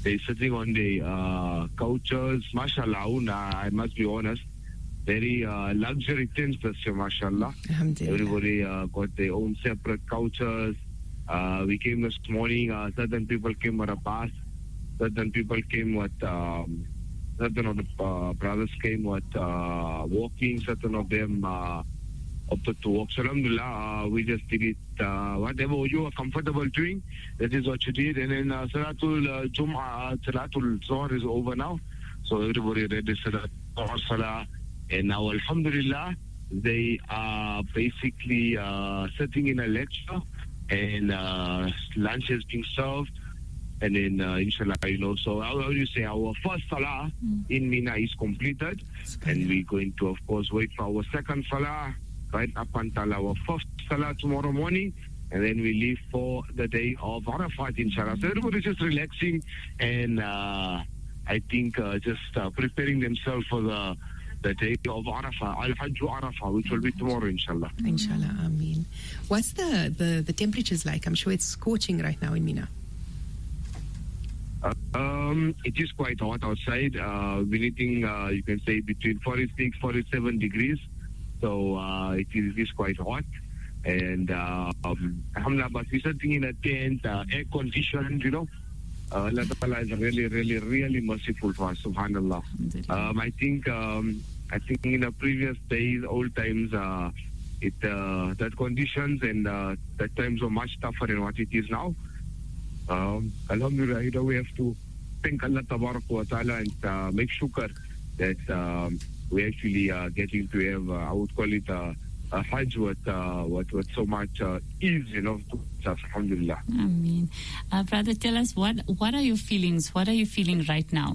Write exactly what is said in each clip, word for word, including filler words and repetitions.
they're sitting on the uh, couches, mashallah, I must be honest. Very uh, luxury tents this year, mashallah. Everybody uh, got their own separate couches. Uh, we came this morning, uh, certain people came with a bus, certain people came with, um, certain of the uh, brothers came with uh, walking, certain of them uh, opted to walk. So alhamdulillah, uh, we just did it, uh, whatever you are comfortable doing, that is what you did. And then uh, Salatul uh, Jum'ah, uh, Salatul Zohar is over now. So everybody read the Salatul Salah. And now, alhamdulillah, they are basically uh, sitting in a lecture, and uh, lunch is being served. And then, uh, inshallah, you know, so how do you say, our first salah mm. in Mina is completed. And we're going to, of course, wait for our second salah, right up until our first salah tomorrow morning. And then we leave for the day of Arafat, inshallah. So everybody's just relaxing and uh, I think uh, just uh, preparing themselves for the the day of Arafah, Al-Hajj Arafah, which will be tomorrow, inshallah. Inshallah, Ameen. What's the, the, the temperatures like? I'm sure it's scorching right now in Mina. Uh, um, it is quite hot outside. Uh, we're hitting, uh, you can say, between forty-six, forty-seven degrees. So uh, it, is, it is quite hot. And uh, um, alhamdulillah, but we're sitting in a tent, uh, air conditioned, you know. Uh, Allah Ta'ala is really, really, really merciful for us, subhanallah. Um, I think um, I think in the previous days, old times, uh, it uh, that conditions and uh, that times were much tougher than what it is now. Um, alhamdulillah, you know, we have to thank Allah Ta'ala and uh, make shukr that um, we're actually uh, getting to have, uh, I would call it uh, a Hajj with, uh, with, with so much uh, ease, you know, to us, alhamdulillah. I mean, uh, brother, tell us, what, what are your feelings? What are you feeling right now?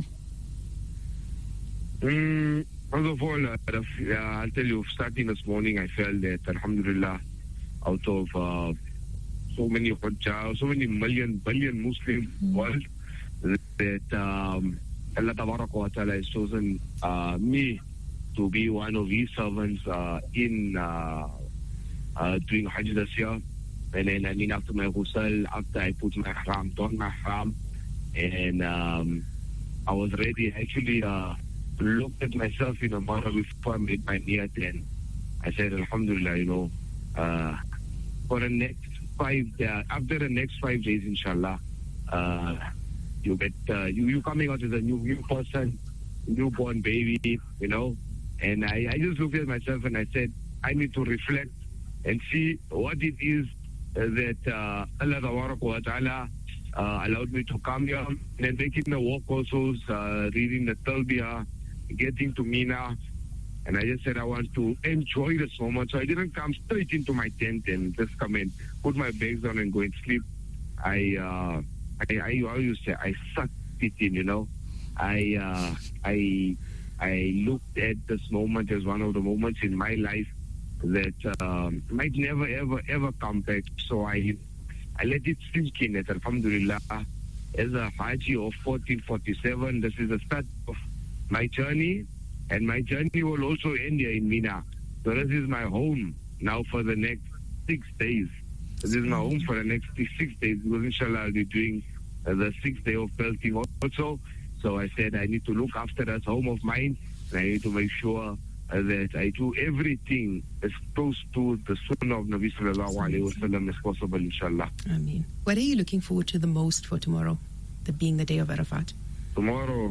Mm, first of all, uh, uh, I'll tell you, starting this morning, I felt that, alhamdulillah, out of uh, so many Hajjah, so many million, billion Muslim mm. world, that um, Allah Ta'ala has chosen uh, me to be one of his servants uh, in uh, uh, doing Hajj this year. And then, I mean, after my ghusl, after I put my ihram, done my ihram, and um, I was ready, actually uh, looked at myself in the mirror before I made my niyat, and I said, alhamdulillah, you know, uh, for the next five, uh, after the next five days, inshallah, uh, you get, uh, you, you coming out as a new, new person, newborn baby, you know. And I, I just looked at myself and I said, I need to reflect and see what it is uh, that uh, Allah wa ta'ala uh, allowed me to come here, and then making the walk also, uh, reading the Talbiyah, getting to Mina. And I just said I want to enjoy this moment. So I didn't come straight into my tent and just come and put my bags on and go and sleep. I, uh, I, I, I used to say, I sucked it in, you know. I, uh, I... I looked at this moment as one of the moments in my life that um, might never, ever, ever come back. So I I let it sink in that, alhamdulillah, as a Haji of fourteen forty-seven, this is the start of my journey, and my journey will also end here in Mina. So this is my home now for the next six days. This is my home for the next six days, because inshallah I'll be doing uh, the sixth day of pelting also. So I said I need to look after this home of mine, and I need to make sure uh, that I do everything as close to the sunnah of Nabi sallallahu alayhi wa sallam as possible, inshallah. Ameen. What are you looking forward to the most for tomorrow, the being the day of Arafat? Tomorrow,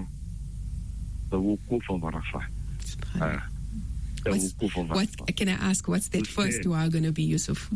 the wukuf of Arafat. Uh, the what's, wukuf of what, Arafat. Can I ask, what's that first dua going to be, Yusuf?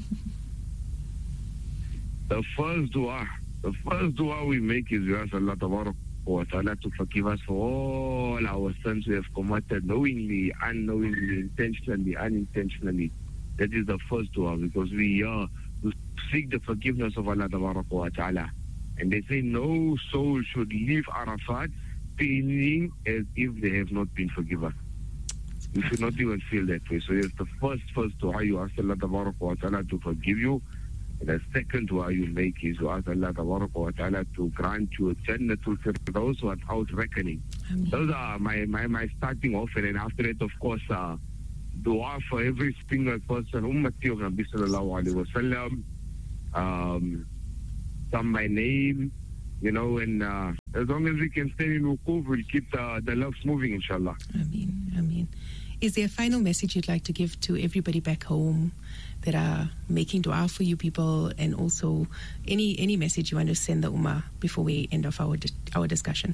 The first dua, the first dua we make is, Ya Allah Tabarak wa Ta'ala, to forgive us for all our sins we have committed knowingly, unknowingly, intentionally, unintentionally. That is the first dua, because we are to seek the forgiveness of Allah wa Ta'ala. And they say no soul should leave Arafat feeling as if they have not been forgiven. You should not even feel that way. So it's the first, first dua, you ask Allah wa Ta'ala to forgive you. And the second dua you make is you ask Allah wa Ta'ala to grant you a Jannatul Firdaus without reckoning. Amen. Those are my, my, my starting off, and then after it, of course, uh, dua for every single person, Ummati of Nabi sallallahu alayhi wa sallam, um, some by name, you know, and uh, as long as we can stay in wukuf, we'll keep the, the loves moving, inshallah. Ameen, ameen. Is there a final message you'd like to give to everybody back home that are making dua for you people, and also any any message you want to send the ummah before we end off our di- our discussion?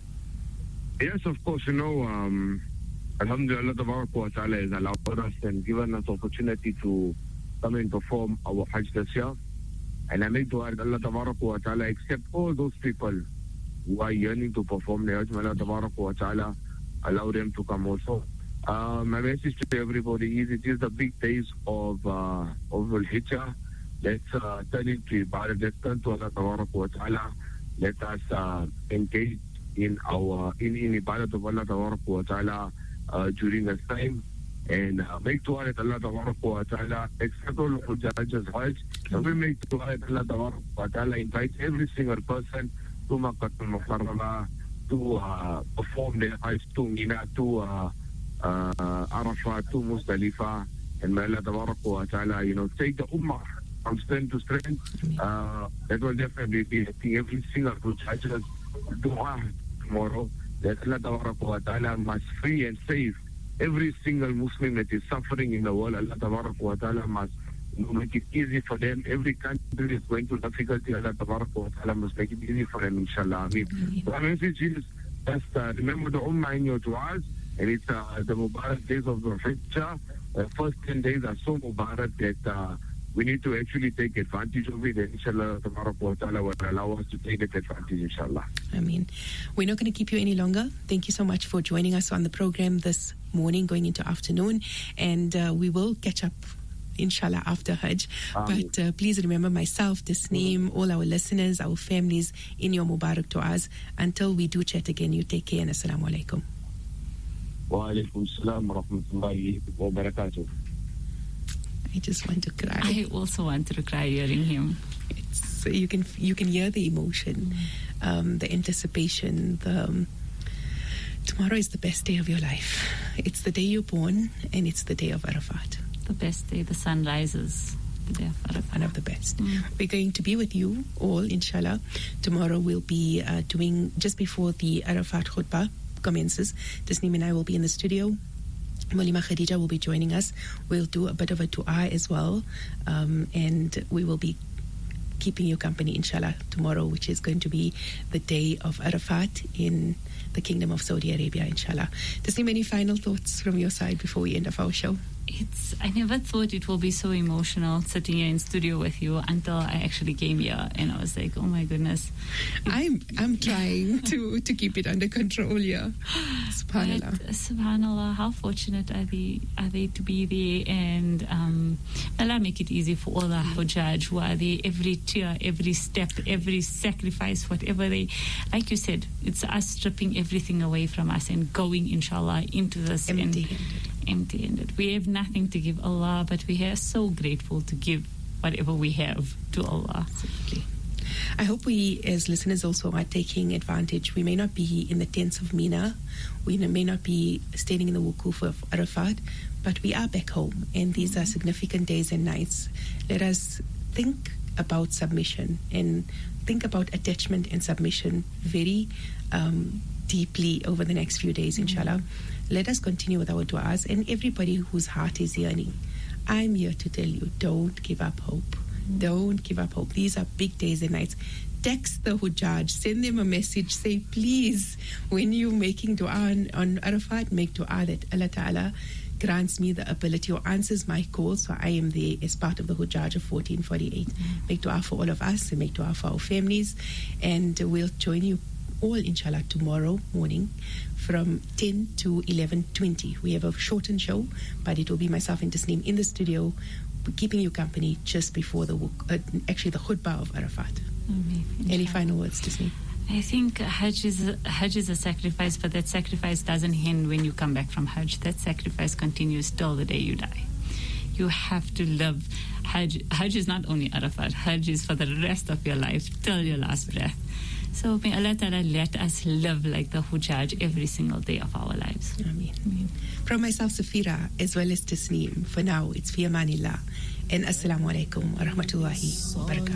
Yes, of course. You know, um, Alhamdulillah, Tabarak wa Ta'ala has allowed us and given us opportunity to come and perform our Hajj this year. And I make dua that Allah Tabarak wa Ta'ala accept all those people who are yearning to perform the Hajj. Allah Tabarak wa Ta'ala allow them to come also. Uh, my message to everybody is, it is the big days of uh, of Dhul Hijjah. Let's uh, turn into ibadah. Let's turn to Allah Tabarak wa Ta'ala. Let us uh, engage in our in, in ibadah of Allah Tabarak wa Ta'ala uh, during this time, and uh, make dua that Allah Tabarak wa Ta'ala accept all of Hajj's Hajj. So we make dua that Allah Tabarak wa Ta'ala invite every single person to Makkah al-Mukarramah to uh, perform their Hajj, to Mina, to uh, uh, Arafat, to Muzdalifah, and may Allah Tabarak wa Ta'ala, you know, take the ummah from strength to strength. Uh, that will definitely be, I think, every single Hajj's dua tomorrow, that Allah Tabarak wa Ta'ala must free and save every single Muslim that is suffering in the world. Allah Tabarak wa Ta'ala must, you know, make it easy for them. Every country is going through difficulty. Allah Tabarak wa Ta'ala must make it easy for them, inshallah. I mean, the message is just uh, remember the ummah in your du'as, and it's uh, the Mubarak days of the Hijjah. The uh, first ten days are so Mubarak that uh, we need to actually take advantage of it, and inshallah, Tabarak wa Ta'ala will allow us to take that advantage, inshallah. I mean, we're not going to keep you any longer. Thank you so much for joining us on the program this morning, going into afternoon, and uh, we will catch up, inshallah, after Hajj. Um, but uh, please remember myself, Tasneem, all our listeners, our families, in your Mubarak du'as. Until we do chat again, you take care, and assalamu alaikum. Wa alaikum salam wa rahmatullahi wa barakatuh. I just want to cry. I also want to cry hearing him. It's, you can you can hear the emotion, mm. um, the anticipation. The um, tomorrow is the best day of your life. It's the day you're born, and it's the day of Arafat. The best day, the sun rises. The day of Arafat. One of the best. Mm. We're going to be with you all, inshallah. Tomorrow we'll be uh, doing, just before the Arafat khutbah commences, Tasneem and I will be in the studio. Mulima Khadija will be joining us. We'll do a bit of a dua as well, um, and we will be keeping you company, inshallah, tomorrow, which is going to be the day of Arafat in the Kingdom of Saudi Arabia, inshallah. Tasneem, any final thoughts from your side before we end off our show? It's, I never thought it will be so emotional sitting here in studio with you until I actually came here, and I was like, oh my goodness. I'm I'm trying to, to keep it under control here. Subhanallah. But, subhanallah, how fortunate are they are they to be there, and um, Allah make it easy for all the Hujjaj who are there, every tear, every step, every sacrifice, whatever they, like you said, it's us stripping everything away from us and going, inshallah, into this empty-handed. empty-handed. We have nothing to give Allah, but we are so grateful to give whatever we have to Allah. Absolutely. I hope we, as listeners, also are taking advantage. We may not be in the tents of Mina, we may not be standing in the wukuf of Arafat, but we are back home, and these mm-hmm. are significant days and nights. Let us think about submission and think about attachment and submission very um, deeply over the next few days, inshallah. Mm-hmm. Let us continue with our du'as, and everybody whose heart is yearning, I'm here to tell you, don't give up hope. Mm-hmm. Don't give up hope. These are big days and nights. Text the Hujjaj, send them a message, say, please, when you're making dua on, on Arafat, make dua that Allah Ta'ala grants me the ability or answers my call, so I am there as part of the Hujjaj of fourteen forty-eight. Mm-hmm. Make dua for all of us, and make dua for our families, and we'll join you all, inshallah, tomorrow morning from ten to eleven twenty. We have a shortened show, but it will be myself and Tasneem in the studio, keeping you company just before the uh, actually the khutbah of Arafat. Mm-hmm. Any final words, Tasneem? I think Hajj is, a, Hajj is a sacrifice, but that sacrifice doesn't end when you come back from Hajj. That sacrifice continues till the day you die. You have to live. Hajj, Hajj is not only Arafat. Hajj is for the rest of your life, till your last breath. So may Allah Ta'ala let us live like the Hujjaj every single day of our lives. Ameen. Ameen. From myself, Safira, as well as Tasneem, for now, it's fi amanillah. And assalamu alaikum wa rahmatullahi wa barakatuh.